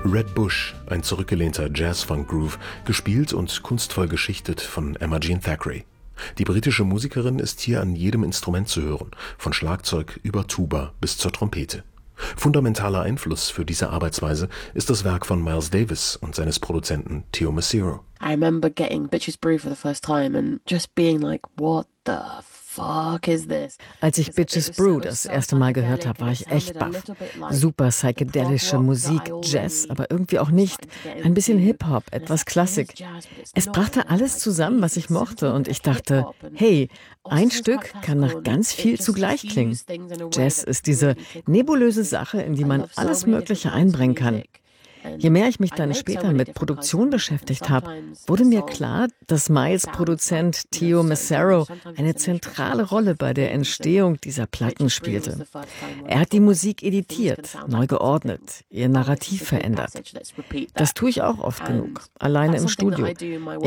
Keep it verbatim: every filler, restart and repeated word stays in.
Red Bush, ein zurückgelehnter Jazz-Funk-Groove, gespielt und kunstvoll geschichtet von Emma Jean Thackray. Die britische Musikerin ist hier an jedem Instrument zu hören, von Schlagzeug über Tuba bis zur Trompete. Fundamentaler Einfluss für diese Arbeitsweise ist das Werk von Miles Davis und seines Produzenten Theo Macero. I remember getting Bitches Brew for the first time and just being like, what the fuck is this? Als ich Bitches Brew das erste Mal gehört habe, war ich echt baff. Super psychedelische Musik, Jazz, aber irgendwie auch nicht. Ein bisschen Hip-Hop, etwas Klassik. Es brachte alles zusammen, was ich mochte, und ich dachte, hey, ein Stück kann nach ganz viel zugleich klingen. Jazz ist diese nebulöse Sache, in die man alles Mögliche einbringen kann. Je mehr ich mich dann später mit Produktion beschäftigt habe, wurde mir klar, dass Miles Produzent Theo Macero eine zentrale Rolle bei der Entstehung dieser Platten spielte. Er hat die Musik editiert, neu geordnet, ihr Narrativ verändert. Das tue ich auch oft genug, alleine im Studio.